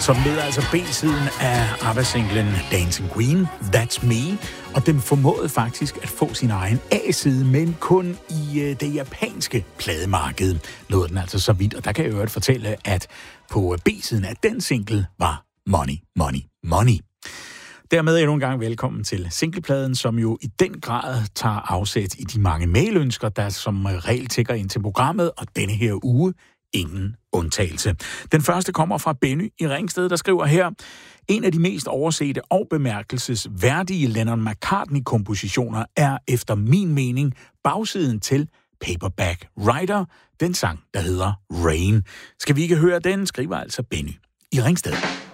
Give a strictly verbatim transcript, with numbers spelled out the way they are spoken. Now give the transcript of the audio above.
som lød altså B-siden af ABBA-singlen Dancing Queen, That's Me, og den formåede faktisk at få sin egen A-side, men kun i øh, det japanske plademarked nåede den altså så vidt, og der kan jeg jo fortælle, at på B-siden af den single var Money, Money, Money. Dermed endnu en gang velkommen til singlepladen, som jo i den grad tager afsæt i de mange mailønsker, der som regel tækker ind til programmet, og denne her uge ingen undtagelse. Den første kommer fra Benny i Ringsted, der skriver her: en af de mest oversete og bemærkelsesværdige Lennon McCartney-kompositioner er efter min mening bagsiden til Paperback Writer, den sang, der hedder Rain. Skal vi ikke høre den, skriver altså Benny i Ringsted.